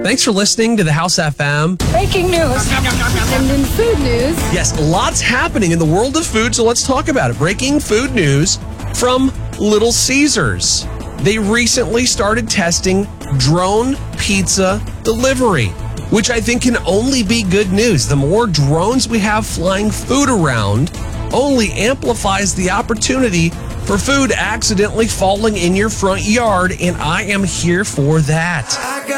Thanks for listening to the House FM. Breaking news. And in food news. Yes, lots happening in the world of food, so let's talk about it. Breaking food news from Little Caesars. They recently started testing drone pizza delivery, which I think can only be good news. The more drones we have flying food around only amplifies the opportunity for food accidentally falling in your front yard, and I am here for that.